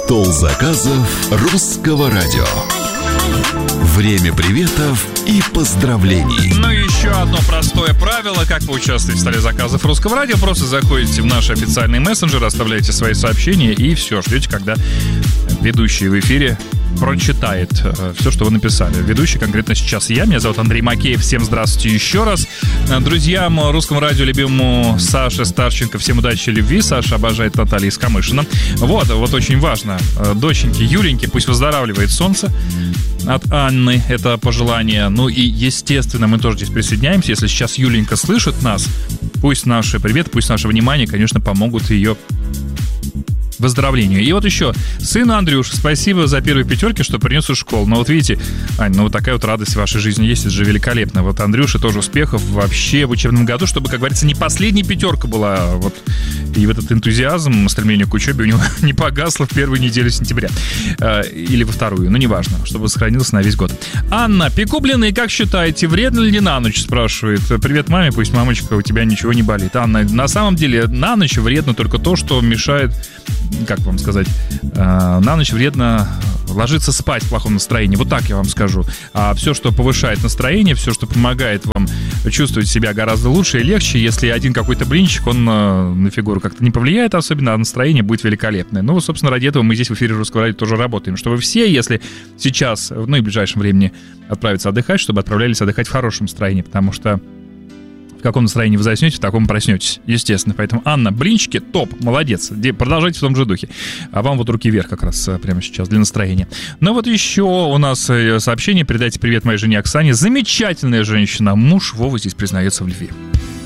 Стол заказов русского радио. Время приветов и поздравлений. Ну и еще одно простое правило, как вы участвуете в столе заказов русского радио. Просто заходите в наш официальный мессенджер, оставляете свои сообщения и все, ждете, когда ведущий в эфире прочитает все, что вы написали. Ведущий конкретно сейчас я. Меня зовут Андрей Макеев. Всем здравствуйте еще раз. Друзьям русскому радио любимому Саше Старченко всем удачи и любви. Саша обожает Наталью из Камышина. Вот очень важно. Доченьки Юленьки, пусть выздоравливает солнце. От Анны это пожелание. Ну и, естественно, мы тоже здесь присоединяемся. Если сейчас Юленька слышит нас, пусть наши привет, пусть наше внимание, конечно, помогут ее выздоровлению. И вот еще сыну Андрюше спасибо за первые пятерки, что принес из школы. Но вот видите, Ань, ну вот такая вот радость в вашей жизни есть, это же великолепно. Вот Андрюше тоже успехов вообще в учебном году, чтобы, как говорится, не последняя пятерка была. Вот. И в этот энтузиазм, стремление к учебе у него не погасло в первую неделю сентября. Или во вторую, ну неважно, чтобы сохранился на весь год. Анна, пеку блины, как считаете, вредно ли на ночь, спрашивает. Привет маме, пусть мамочка, у тебя ничего не болит. Анна, на самом деле на ночь вредно только то, что мешает, как вам сказать, на ночь вредно ложиться спать в плохом настроении. Вот так я вам скажу. А все, что повышает настроение, все, что помогает вам чувствовать себя гораздо лучше и легче, если один какой-то блинчик, он на фигуру как-то не повлияет особенно, а настроение будет великолепное. Ну, собственно, ради этого мы здесь в эфире Русского радио тоже работаем, чтобы все, если сейчас, ну и в ближайшем времени отправиться отдыхать, чтобы отправлялись отдыхать в хорошем настроении, потому что в каком настроении вы заснете, в таком проснетесь, естественно. Поэтому, Анна, блинчики, топ, молодец. Продолжайте в том же духе. А вам вот руки вверх как раз прямо сейчас для настроения. Ну вот еще у нас сообщение. Передайте привет моей жене Оксане. Замечательная женщина. Муж Вова здесь признается в любви.